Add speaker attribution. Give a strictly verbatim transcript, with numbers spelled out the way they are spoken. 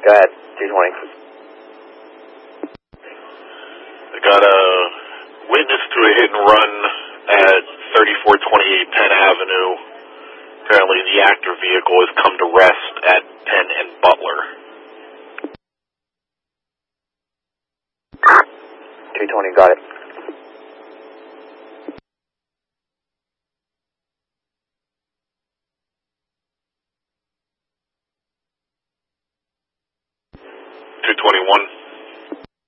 Speaker 1: Go ahead, two twenty.
Speaker 2: I got a witness to a hit and run at thirty-four twenty-eight Penn Avenue. Apparently the actor vehicle has come to rest at Penn and Butler.
Speaker 1: two twenty, got it.
Speaker 2: two twenty-one.